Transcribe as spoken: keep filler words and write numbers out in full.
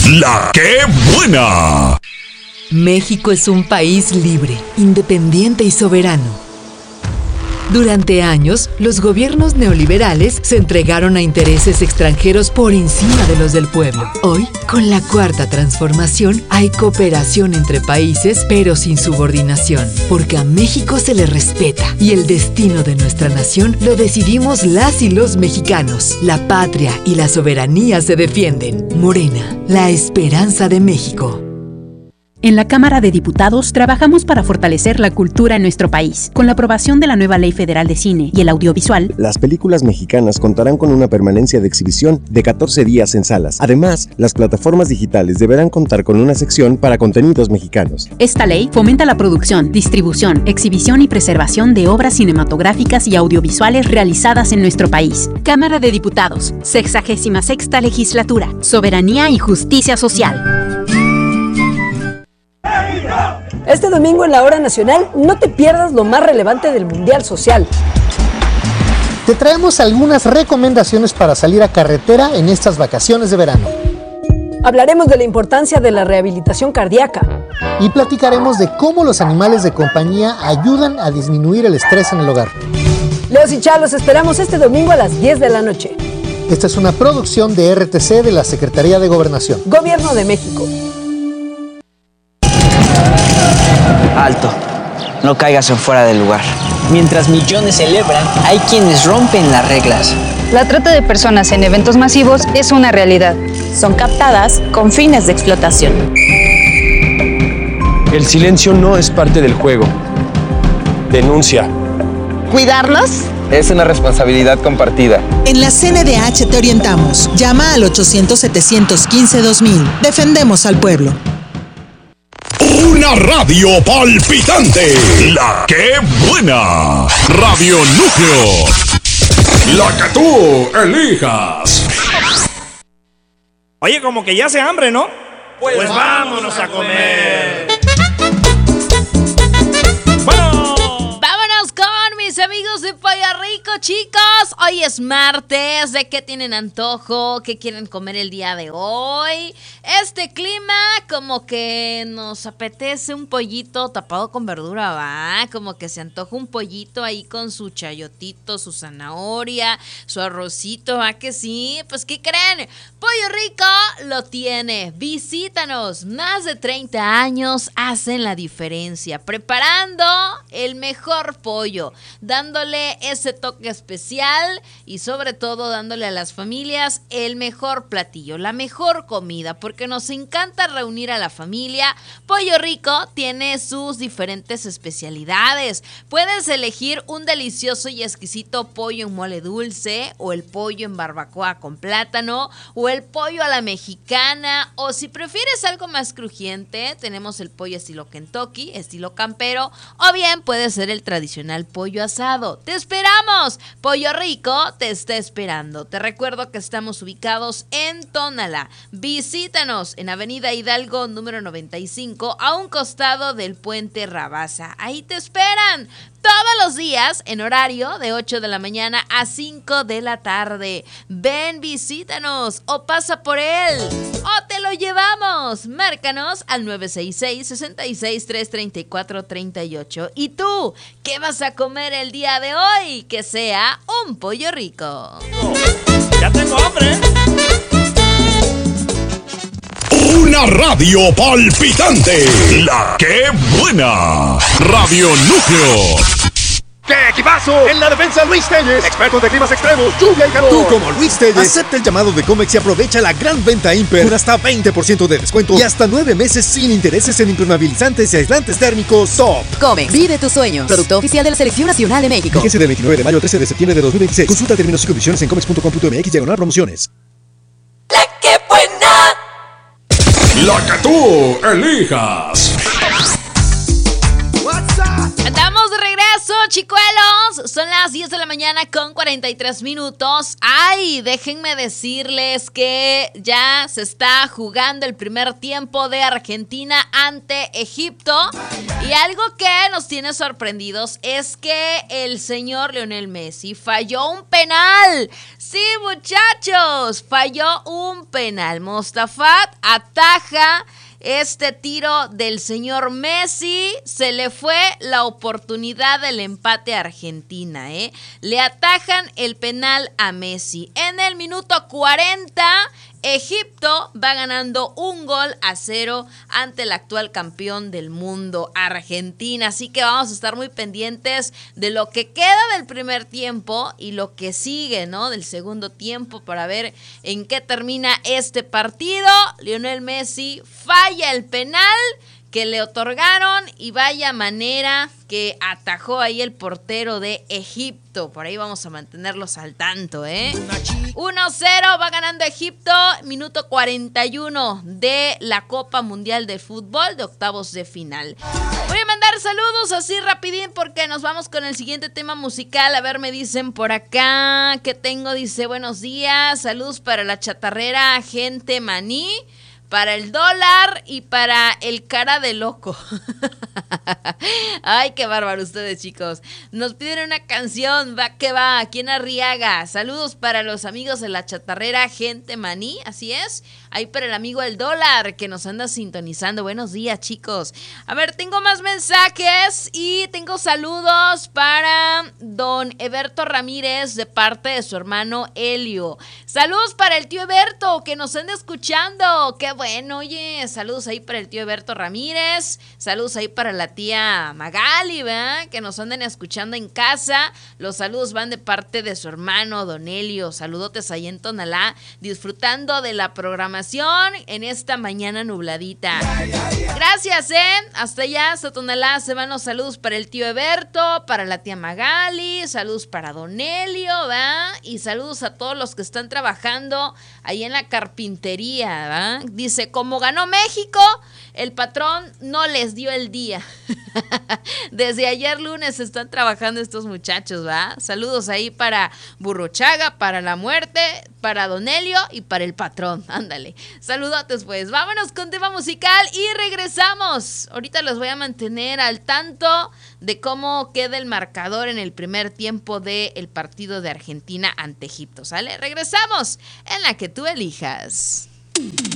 La que buena. México es un país libre, independiente y soberano. Durante años, los gobiernos neoliberales se entregaron a intereses extranjeros por encima de los del pueblo. Hoy, con la cuarta transformación, hay cooperación entre países, pero sin subordinación, porque a México se le respeta y el destino de nuestra nación lo decidimos las y los mexicanos. La patria y la soberanía se defienden. Morena, la esperanza de México. En la Cámara de Diputados trabajamos para fortalecer la cultura en nuestro país. Con la aprobación de la nueva Ley Federal de Cine y el Audiovisual, las películas mexicanas contarán con una permanencia de exhibición de catorce días en salas. Además, las plataformas digitales deberán contar con una sección para contenidos mexicanos. Esta ley fomenta la producción, distribución, exhibición y preservación de obras cinematográficas y audiovisuales realizadas en nuestro país. Cámara de Diputados, sexagésima sexta Legislatura, Soberanía y Justicia Social. Este domingo en la Hora Nacional no te pierdas lo más relevante del Mundial Social. Te traemos algunas recomendaciones para salir a carretera en estas vacaciones de verano. Hablaremos de la importancia de la rehabilitación cardíaca. Y platicaremos de cómo los animales de compañía ayudan a disminuir el estrés en el hogar. Leos y Chá, los esperamos este domingo a las diez de la noche. Esta es una producción de R T C de la Secretaría de Gobernación. Gobierno de México. Alto, no caigas en fuera del lugar. Mientras millones celebran, hay quienes rompen las reglas. La trata de personas en eventos masivos es una realidad. Son captadas con fines de explotación. El silencio no es parte del juego. Denuncia. ¿Cuidarlos? Es una responsabilidad compartida. En la C N D H te orientamos. Llama al ochocientos, setecientos quince, dos mil. Defendemos al pueblo. Una radio palpitante. La que buena. Radio Núcleo. La que tú elijas. Oye, como que ya hace hambre, ¿no? Pues, pues vámonos a comer. Bueno. Vámonos con mis amigos de Pollo Rico, chicos. Hoy es martes. ¿De qué tienen antojo? ¿Qué quieren comer el día de hoy? Este clima como que nos apetece un pollito tapado con verdura, ¿va? Como que se antoja un pollito ahí con su chayotito, su zanahoria, su arrocito, ¿va que sí? Pues, ¿qué creen? Pollo Rico lo tiene. Visítanos. Más de treinta años hacen la diferencia. Preparando el mejor pollo, dándole ese toque especial y sobre todo dándole a las familias el mejor platillo, la mejor comida, porque nos encanta reunir a la familia. Pollo Rico tiene sus diferentes especialidades. Puedes elegir un delicioso y exquisito pollo en mole dulce, o el pollo en barbacoa con plátano, o el pollo a la mexicana, o si prefieres algo más crujiente, tenemos el pollo estilo Kentucky, estilo campero, o bien puede ser el tradicional pollo asado. ¡Te esperamos! Pollo Rico te está esperando. Te recuerdo que estamos ubicados en Tónala. Visítanos en Avenida Hidalgo número noventa y cinco, a un costado del puente Rabasa. Ahí te esperan todos los días en horario de ocho de la mañana a cinco de la tarde. Ven, visítanos o pasa por él o te lo llevamos. Márcanos al nueve seis seis, seis seis tres, tres cuatro tres ocho. ¿Y tú qué vas a comer el día de hoy? Que sea un pollo rico. Ya tengo hambre. Una radio palpitante. La que buena. Radio Núcleo. ¡Qué equipazo! En la defensa, Luis Telles, expertos de climas extremos, lluvia y calor. Tú, como Luis Telles, acepta el llamado de Comex y aprovecha la gran venta Imper con hasta veinte por ciento de descuento y hasta nueve meses sin intereses en impermeabilizantes y aislantes térmicos Top. Comex, vive tus sueños. Producto oficial de la Selección Nacional de México. Fíjense del veintinueve de mayo al trece de septiembre de dos mil veintiséis. Consulta términos y condiciones en comex punto com punto mx diagonal promociones. La que buena. La que tú elijas. Estamos de regreso eso, chicuelos. Son las diez de la mañana con cuarenta y tres minutos. Ay, déjenme decirles que ya se está jugando el primer tiempo de Argentina ante Egipto. Y algo que nos tiene sorprendidos es que el señor Lionel Messi falló un penal. Sí, muchachos, falló un penal. Mostafat ataja este tiro del señor Messi, se le fue la oportunidad del empate a Argentina, ¿eh? Le atajan el penal a Messi. En el minuto cuarenta, Egipto va ganando un gol a cero ante el actual campeón del mundo, Argentina. Así que vamos a estar muy pendientes de lo que queda del primer tiempo y lo que sigue, ¿no? Del segundo tiempo para ver en qué termina este partido. Lionel Messi falla el penal que le otorgaron y vaya manera que atajó ahí el portero de Egipto. Por ahí vamos a mantenerlos al tanto, ¿eh? uno cero va ganando Egipto, minuto cuarenta y uno de la Copa Mundial de Fútbol de octavos de final. Voy a mandar saludos así rapidín porque nos vamos con el siguiente tema musical. A ver, me dicen por acá que tengo, dice, buenos días, saludos para la chatarrera Gente Maní, para el dólar y para el cara de loco. Ay, qué bárbaro ustedes, chicos. Nos piden una canción, va que va, aquí en Arriaga. Saludos para los amigos de la chatarrera Gente Maní, así es. Ahí para el amigo el dólar que nos anda sintonizando. Buenos días, chicos. A ver, tengo más mensajes y tengo saludos para don Eberto Ramírez de parte de su hermano Helio. Saludos para el tío Eberto que nos anda escuchando. Qué bueno, oye, saludos ahí para el tío Eberto Ramírez, saludos ahí para la tía Magali, ¿verdad? Que nos andan escuchando en casa. Los saludos van de parte de su hermano Don Helio, saludotes ahí en Tonalá, disfrutando de la programación en esta mañana nubladita. Gracias, ¿eh? Hasta allá, hasta Tonalá, se van los saludos para el tío Eberto, para la tía Magali, saludos para Don Helio, ¿verdad? Y saludos a todos los que están trabajando ahí en la carpintería, ¿verdad? Dice, como ganó México, el patrón no les dio el día. Desde ayer lunes están trabajando estos muchachos, ¿va? Saludos ahí para Burruchaga, para La Muerte, para Don Helio y para el patrón. Ándale. Saludotes, pues. Vámonos con tema musical y regresamos. Ahorita los voy a mantener al tanto de cómo queda el marcador en el primer tiempo del partido de Argentina ante Egipto, ¿sale? Regresamos en la que tú elijas.